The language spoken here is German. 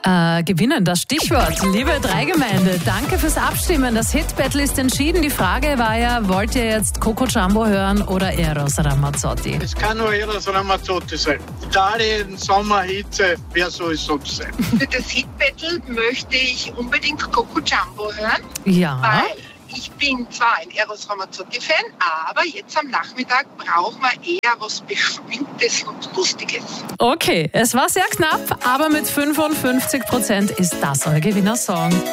Gewinnen, das Stichwort. Liebe Dreigemeinde, danke fürs Abstimmen. Das Hit-Battle ist entschieden. Die Frage war ja, wollt ihr jetzt Coco Jumbo hören oder Eros Ramazzotti? Es kann nur Eros Ramazzotti sein. Italien, Sommerhitze, wer soll es sonst sein? Für das Hit-Battle möchte ich unbedingt Coco Jumbo hören. Ja. Weil ich bin zwar ein Eros Ramazzotti-Fan, aber jetzt am Nachmittag brauchen wir eher was Beschwingtes und Lustiges. Okay, es war sehr knapp, aber mit 55% ist das euer Gewinnersong.